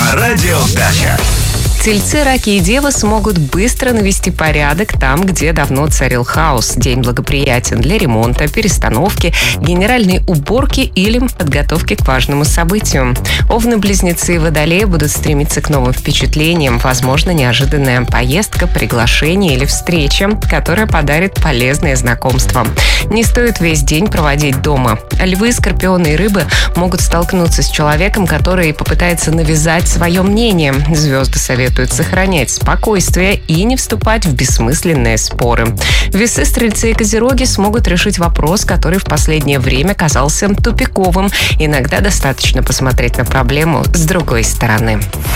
на Радио Дача. Тельцы, раки и девы смогут быстро навести порядок там, где давно царил хаос. День благоприятен для ремонта, перестановки, генеральной уборки или подготовки к важному событию. Овны, близнецы и водолеи будут стремиться к новым впечатлениям. Возможно, неожиданная поездка, приглашение или встреча, которая подарит полезные знакомства. Не стоит весь день проводить дома. Львы, скорпионы и рыбы могут столкнуться с человеком, который попытается навязать свое мнение. Звезды советуют сохранять спокойствие и не вступать в бессмысленные споры. Весы, стрельцы и козероги смогут решить вопрос, который в последнее время казался тупиковым. Иногда достаточно посмотреть на проблему с другой стороны.